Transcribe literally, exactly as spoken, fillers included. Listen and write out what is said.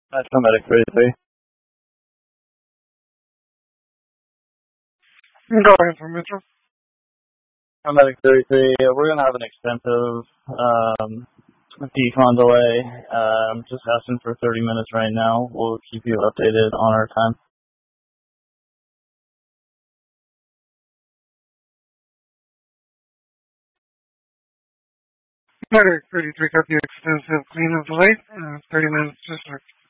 That's Medic thirty-three. Go ahead for Mitchell. Medic thirty-three, uh, we're going to have an extensive um, decon delay. Uh, I'm just asking for thirty minutes right now. We'll keep you updated on our time. Medic thirty-three got the extensive cleanup delay. Uh, thirty minutes to start.